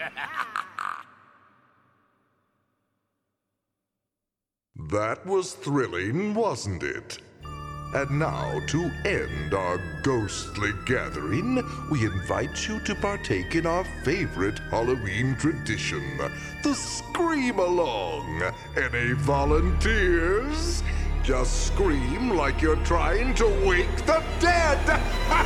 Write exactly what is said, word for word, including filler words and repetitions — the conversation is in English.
That was thrilling, wasn't it? And now, to end our ghostly gathering, we invite you to partake in our favorite Halloween tradition, the Scream-Along. Any volunteers? Just scream like you're trying to wake the dead!